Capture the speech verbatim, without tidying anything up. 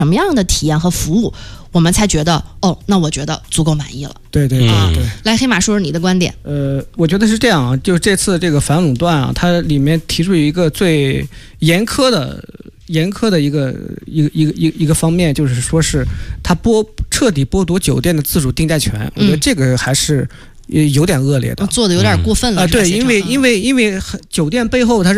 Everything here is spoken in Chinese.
什么样的体验和服务，我们才觉得哦，那我觉得足够满意了。 对对对对、嗯， 来黑马说说你的观点。 呃，我觉得是这样啊，就这次这个反垄断啊，它里面提出一个最严苛的、严苛的一个一个一个一个一个方面，就是说是它剥彻底剥夺酒店的自主定价权。嗯、我觉得这个还是有点恶劣的， 做的有点过分了。 啊、呃，对，因为因为因为酒店背后它是